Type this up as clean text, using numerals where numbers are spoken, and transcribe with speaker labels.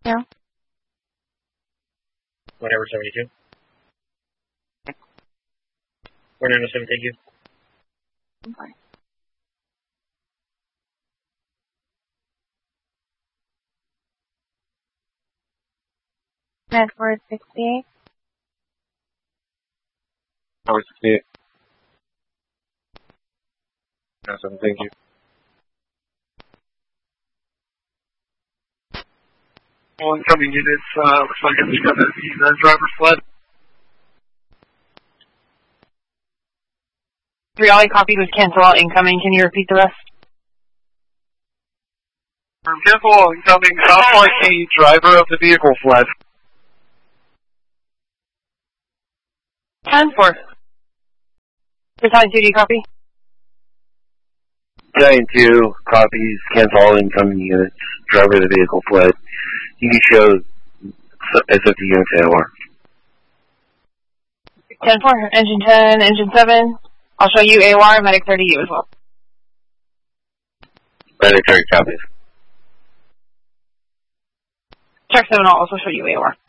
Speaker 1: Yeah.
Speaker 2: Whatever, 72. 497, thank you.
Speaker 1: Okay. Medford 68.
Speaker 3: Tower 68. Awesome, thank you.
Speaker 4: All incoming units, looks like it's going to be the driver sled.
Speaker 5: 3 all copied was cancel all incoming. Can you repeat the rest?
Speaker 4: Cancel all incoming, sounds like the driver of the vehicle fled.
Speaker 5: 10-4. Battalion 2, do you copy?
Speaker 6: Battalion 2 copies, cancel all incoming units, driver of the vehicle fled. You can show SFD units AOR.
Speaker 5: 10-4, engine 10, engine 7. I'll show you AOR, medic 30 you as well.
Speaker 6: Medic 30 copies.
Speaker 5: Truck 7 will also show you AOR.